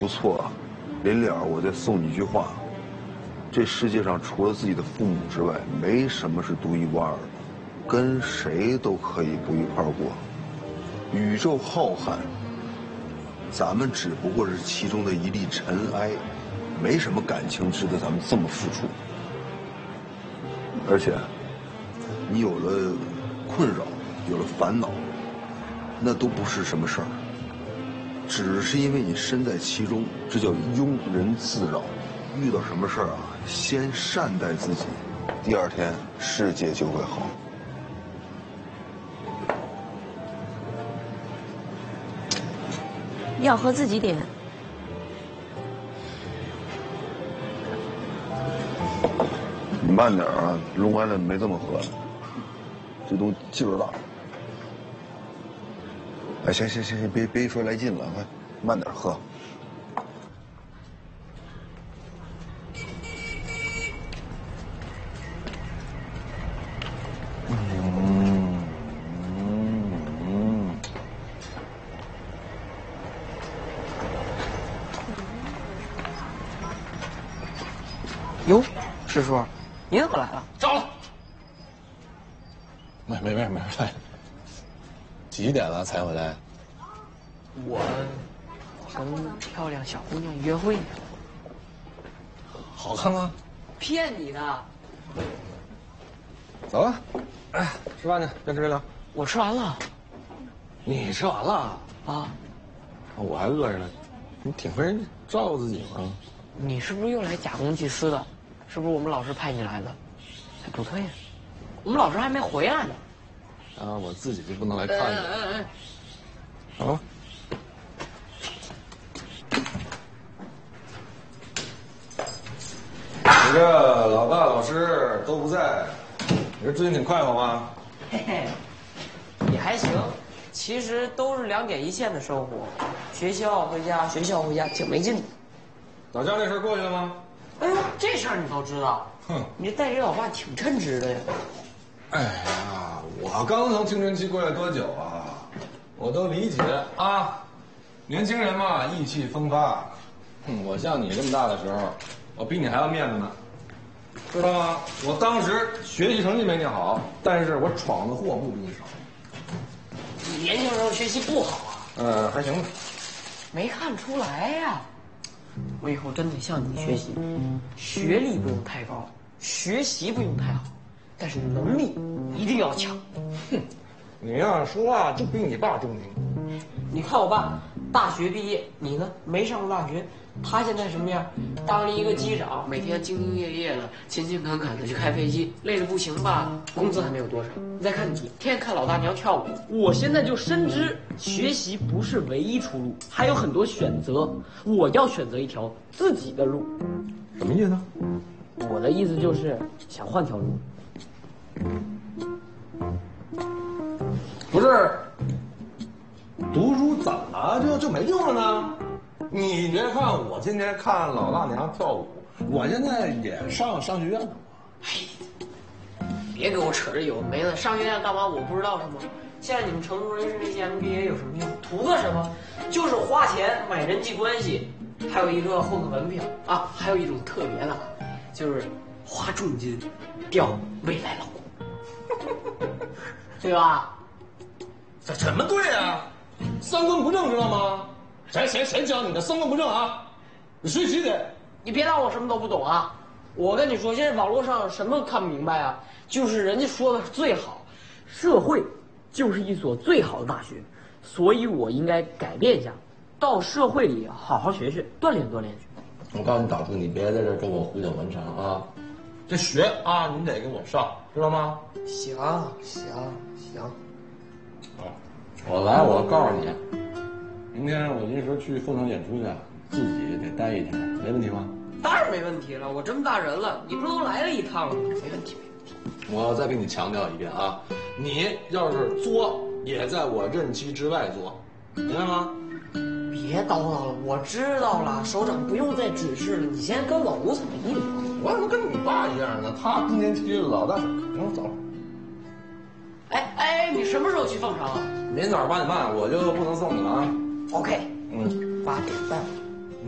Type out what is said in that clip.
不错，临了我再送你一句话：这世界上除了自己的父母之外，没什么是独一无二的，跟谁都可以不一块儿过。宇宙浩瀚，咱们只不过是其中的一粒尘埃，没什么感情值得咱们这么付出。而且，你有了困扰，有了烦恼，那都不是什么事儿。只是因为你身在其中，这叫庸人自扰。遇到什么事儿啊，先善待自己，第二天世界就会好。 要喝自己点。 你慢点啊，龙湾的没这么喝，这东西劲儿大。哎，行，别说来劲了，快慢点喝。 哟，师叔，你怎么来了？ 着了。没，几点了才回来？ 我跟漂亮小姑娘约会呢。 好看吗？ 骗你的。 走吧，哎，吃饭去，边吃边聊。 我吃完了。 你吃完了啊？ 我还饿着呢。你挺会照顾自己吗？ 你是不是又来假公济私的？是不是我们老师派你来的？哎，不对呀，我们老师还没回来呢。 啊，我自己就不能来看你？啊？你这老大老师都不在，你这最近挺快活吗？ 嘿嘿，也还行，其实都是2点一线的生活，学校回家，学校回家，挺没劲的。 老姜那事过去了吗？ 哎呦，这事儿你都知道？ 哼， 你这代理老爸挺称职的呀。 哎呀，我刚从青春期过来多久啊？我都理解啊，年轻人嘛，意气风发。我像你这么大的时候，我比你还要面子呢，知道吗？我当时学习成绩没你好，但是我闯的祸不比你少。 你年轻时候学习不好啊？ 还行吧。 没看出来呀。我以后真得向你学习，学历不用太高，学习不用太好，但是能力一定要强。 哼，你呀说话就比你爸正经。 你看我爸大学毕业，你呢没上过大学，他现在什么样？当了一个机长，每天兢兢业业的，勤勤恳恳的去开飞机，累得不行吧？工资还没有多少。你再看你，天天看老大娘跳舞。我现在就深知，学习不是唯一出路，还有很多选择。我要选择一条自己的路。 什么意思？ 我的意思就是想换条路。 不是，读书怎么就没用了呢？你别看我今天看老大娘跳舞，我现在也上学院了。 哎，别给我扯这有的没的，上学院干嘛？我不知道是吗？现在你们成都人士那些 MBA 有什么用？图个什么？就是花钱买人际关系，还有一个混个文凭啊，还有一种特别的，就是花重金钓未来老公，对吧？ 这什么对啊？三观不正知道吗？谁教你的三观不正啊？你学习得。 你别当我什么都不懂啊！我跟你说，现在网络上什么看不明白啊？就是人家说的最好，社会就是一所最好的大学，所以我应该改变一下，到社会里好好学学，锻炼锻炼去。 我告诉你大叔，你别在这跟我胡搅蛮缠啊！这学啊，你得给我上，知道吗？ 行。 我来，我告诉你，明天我临时去凤城演出去，自己得待一天，没问题吗？ 当然没问题了，我这么大人了，你不都来了一趟了？没问题。 我再给你强调一遍啊，你要是作，也在我任期之外作，明白吗？ 别叨叨了，我知道了，首长不用再指示了，你先跟老吴怎么一聊？ 我怎么跟你爸一样呢？他低年级老大，行，走了。 哎，你什么时候去凤城啊？ 明天早上8点半我就不能送你了啊。 OK， 8点半。